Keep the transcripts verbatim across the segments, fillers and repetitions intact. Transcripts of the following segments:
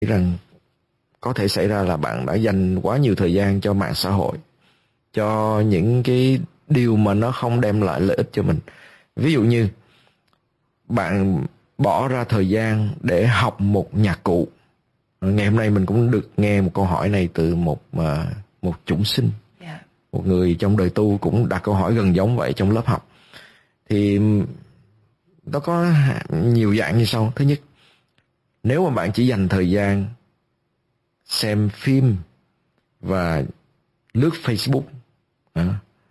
nghĩ rằng có thể xảy ra là bạn đã dành quá nhiều thời gian cho mạng xã hội, cho những cái điều mà nó không đem lại lợi ích cho mình. Ví dụ như bạn bỏ ra thời gian để học một nhạc cụ. Ngày hôm nay mình cũng được nghe một câu hỏi này từ một một chúng sinh, yeah. một người trong đời tu cũng đặt câu hỏi gần giống vậy trong lớp học. Thì nó có nhiều dạng như sau. Thứ nhất, nếu mà bạn chỉ dành thời gian xem phim và lướt Facebook à,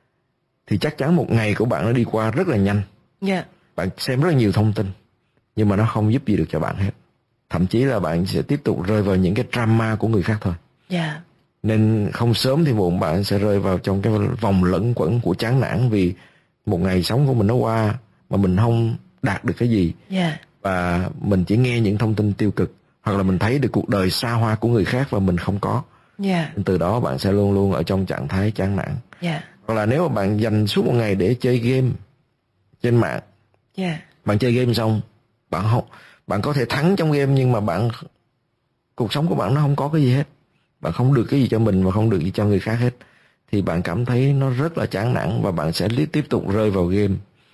thì chắc chắn một ngày của bạn nó đi qua rất là nhanh. Yeah. Bạn xem rất là nhiều thông tin, nhưng mà nó không giúp gì được cho bạn hết. Thậm chí là bạn sẽ tiếp tục rơi vào những cái drama của người khác thôi. Yeah. Nên không sớm thì muộn bạn sẽ rơi vào trong cái vòng lẫn quẩn của chán nản, vì một ngày sống của mình nó qua mà mình không đạt được cái gì. Yeah. Và mình chỉ nghe những thông tin tiêu cực, hoặc là mình thấy được cuộc đời xa hoa của người khác và mình không có. Yeah. Từ đó bạn sẽ luôn luôn ở trong trạng thái chán nản. Yeah. Hoặc là nếu mà bạn dành suốt một ngày để chơi game trên mạng, yeah. bạn chơi game xong, bạn không, bạn có thể thắng trong game, nhưng mà bạn cuộc sống của bạn nó không có cái gì hết. Bạn không được cái gì cho mình và không được gì cho người khác hết. Thì bạn cảm thấy nó rất là chán nản, và bạn sẽ tiếp tục rơi vào game.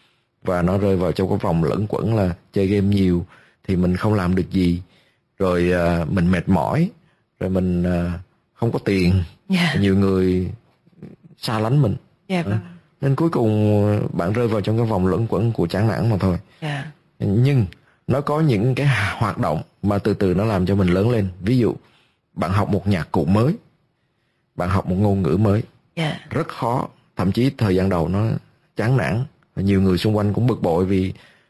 Và nó rơi vào trong cái vòng lẫn quẩn là chơi game nhiều thì mình không làm được gì. Rồi uh, mình mệt mỏi. Rồi mình uh, không có tiền. Yeah. Nhiều người xa lánh mình. Yeah, uh, nên cuối cùng bạn rơi vào trong cái vòng lẫn quẩn của chán nản mà thôi. Yeah. Nhưng nó có những cái hoạt động mà từ từ nó làm cho mình lớn lên. Ví dụ bạn học một nhạc cụ mới, bạn học một ngôn ngữ mới. Yeah. Rất khó. Thậm chí thời gian đầu nó chán nản. Nhiều người xung quanh cũng bực bội vì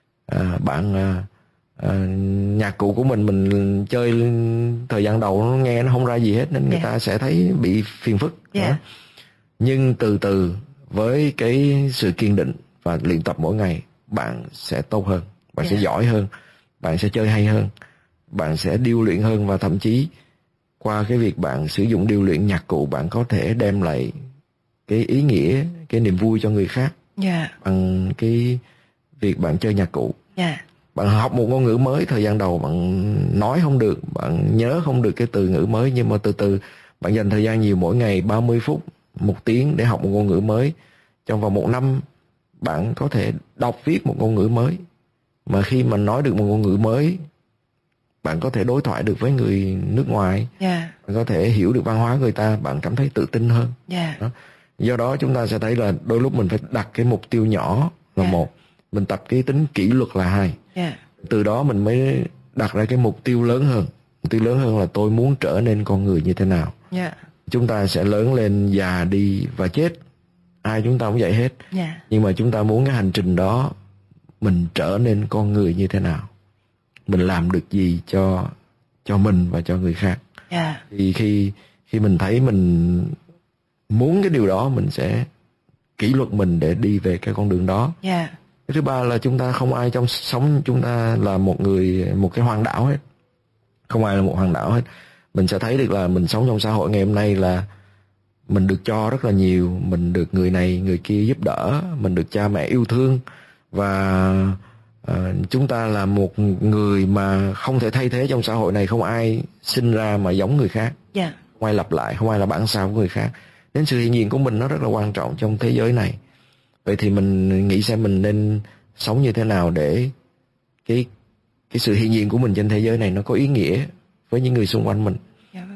à, bạn à, à, nhạc cụ của mình mình chơi thời gian đầu nó nghe nó không ra gì hết, nên người yeah. ta sẽ thấy bị phiền phức. Yeah. Nhưng từ từ với cái sự kiên định và luyện tập mỗi ngày, bạn sẽ tốt hơn, bạn yeah. sẽ giỏi hơn, bạn sẽ chơi hay hơn, bạn sẽ điêu luyện hơn, và thậm chí qua cái việc bạn sử dụng điêu luyện nhạc cụ, bạn có thể đem lại cái ý nghĩa, cái niềm vui cho người khác. Yeah. Bằng cái việc bạn chơi nhạc cụ. Yeah. Bạn học một ngôn ngữ mới, thời gian đầu bạn nói không được, bạn nhớ không được cái từ ngữ mới, nhưng mà từ từ bạn dành thời gian nhiều mỗi ngày, ba mươi phút, một tiếng để học một ngôn ngữ mới. Trong vòng một năm bạn có thể đọc viết một ngôn ngữ mới. Mà khi mà nói được một ngôn ngữ mới, bạn có thể đối thoại được với người nước ngoài. Yeah. Bạn có thể hiểu được văn hóa người ta, bạn cảm thấy tự tin hơn. Yeah. Đó. Do đó chúng ta sẽ thấy là đôi lúc mình phải đặt cái mục tiêu nhỏ là yeah. một, mình tập cái tính kỷ luật là hai. Yeah. Từ đó mình mới đặt ra cái mục tiêu lớn hơn. Mục tiêu lớn hơn là tôi muốn trở nên con người như thế nào. Yeah. Chúng ta sẽ lớn lên, già đi và chết. Ai chúng ta cũng vậy hết. Yeah. Nhưng mà chúng ta muốn cái hành trình đó mình trở nên con người như thế nào, mình làm được gì cho cho mình và cho người khác. Yeah. Thì khi khi mình thấy mình muốn cái điều đó, mình sẽ kỷ luật mình để đi về cái con đường đó. Yeah. Cái thứ ba là chúng ta không ai trong sống chúng ta là một người một cái hoàng đảo hết. Không ai là một hoàng đảo hết. Mình sẽ thấy được là mình sống trong xã hội ngày hôm nay là mình được cho rất là nhiều, mình được người này người kia giúp đỡ, mình được cha mẹ yêu thương, và uh, chúng ta là một người mà không thể thay thế trong xã hội này. Không ai sinh ra mà giống người khác. Yeah. Không ai lặp lại, không ai là bản sao của người khác. Nên sự hiện diện của mình nó rất là quan trọng trong thế giới này. Vậy thì mình nghĩ xem mình nên sống như thế nào để cái cái sự hiện diện của mình trên thế giới này nó có ý nghĩa với những người xung quanh mình. Yeah.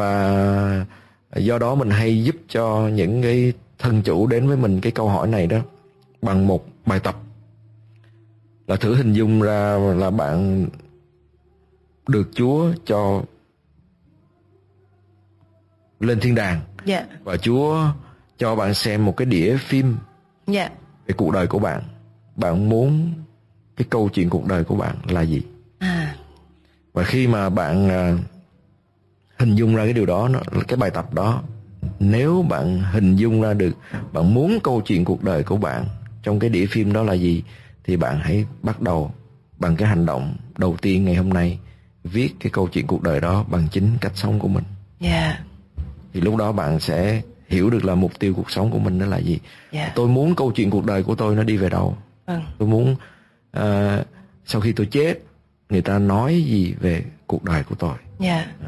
Và do đó mình hay giúp cho những cái thân chủ đến với mình cái câu hỏi này đó bằng một bài tập. Là thử hình dung ra là bạn được Chúa cho lên thiên đàng. Yeah. Và Chúa cho bạn xem một cái đĩa phim yeah. về cuộc đời của bạn. Bạn muốn cái câu chuyện cuộc đời của bạn là gì? À. Và khi mà bạn uh, hình dung ra cái điều đó, nó, cái bài tập đó, nếu bạn hình dung ra được bạn muốn câu chuyện cuộc đời của bạn trong cái đĩa phim đó là gì, thì bạn hãy bắt đầu bằng cái hành động đầu tiên ngày hôm nay, viết cái câu chuyện cuộc đời đó bằng chính cách sống của mình. Yeah. Thì lúc đó bạn sẽ hiểu được là mục tiêu cuộc sống của mình đó là gì. Yeah. Tôi muốn câu chuyện cuộc đời của tôi nó đi về đâu. Vâng. Tôi muốn uh, sau khi tôi chết, người ta nói gì về cuộc đời của tôi. Dạ.